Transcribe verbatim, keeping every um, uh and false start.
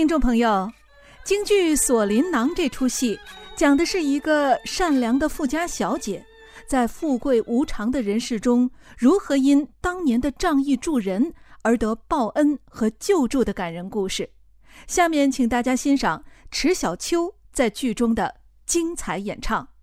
听众朋友，京剧《锁麟囊》这出戏讲的是一个善良的富家小姐在富贵无常的人世中，如何因当年的仗义助人而得报恩和救助的感人故事。下面请大家欣赏迟小秋在剧中的精彩演唱。